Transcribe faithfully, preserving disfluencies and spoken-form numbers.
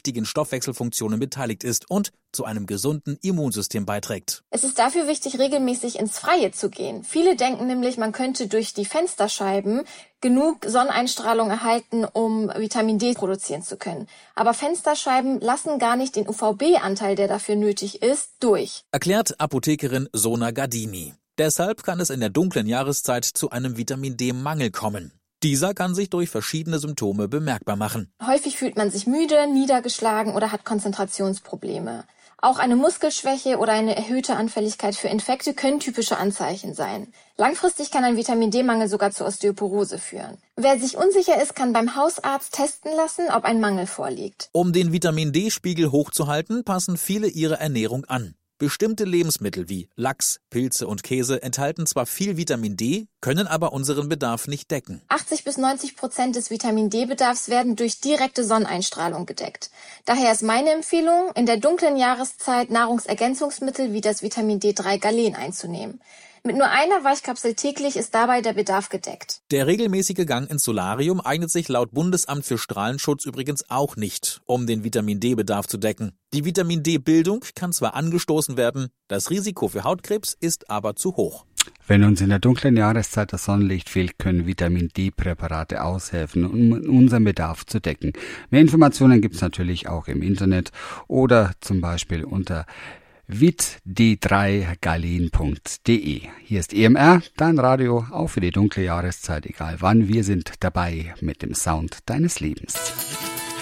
wichtigen Stoffwechselfunktionen beteiligt ist und zu einem gesunden Immunsystem beiträgt. Es ist dafür wichtig, regelmäßig ins Freie zu gehen. Viele denken nämlich, man könnte durch die Fensterscheiben genug Sonneneinstrahlung erhalten, um Vitamin D produzieren zu können. Aber Fensterscheiben lassen gar nicht den U V B-Anteil, der dafür nötig ist, durch. Erklärt Apothekerin Sona Gardini. Deshalb kann es in der dunklen Jahreszeit zu einem Vitamin D-Mangel kommen. Dieser kann sich durch verschiedene Symptome bemerkbar machen. Häufig fühlt man sich müde, niedergeschlagen oder hat Konzentrationsprobleme. Auch eine Muskelschwäche oder eine erhöhte Anfälligkeit für Infekte können typische Anzeichen sein. Langfristig kann ein Vitamin-D-Mangel sogar zur Osteoporose führen. Wer sich unsicher ist, kann beim Hausarzt testen lassen, ob ein Mangel vorliegt. Um den Vitamin-D-Spiegel hochzuhalten, passen viele ihre Ernährung an. Bestimmte Lebensmittel wie Lachs, Pilze und Käse enthalten zwar viel Vitamin D, können aber unseren Bedarf nicht decken. achtzig bis neunzig Prozent des Vitamin-D-Bedarfs werden durch direkte Sonneneinstrahlung gedeckt. Daher ist meine Empfehlung, in der dunklen Jahreszeit Nahrungsergänzungsmittel wie das Vitamin D drei Galen einzunehmen. Mit nur einer Weichkapsel täglich ist dabei der Bedarf gedeckt. Der regelmäßige Gang ins Solarium eignet sich laut Bundesamt für Strahlenschutz übrigens auch nicht, um den Vitamin-D-Bedarf zu decken. Die Vitamin-D-Bildung kann zwar angestoßen werden, das Risiko für Hautkrebs ist aber zu hoch. Wenn uns in der dunklen Jahreszeit das Sonnenlicht fehlt, können Vitamin-D-Präparate aushelfen, um unseren Bedarf zu decken. Mehr Informationen gibt es natürlich auch im Internet oder zum Beispiel unter vit d drei galen punkt de. Hier ist E M R, dein Radio, auch für die dunkle Jahreszeit, egal wann. Wir sind dabei mit dem Sound deines Lebens.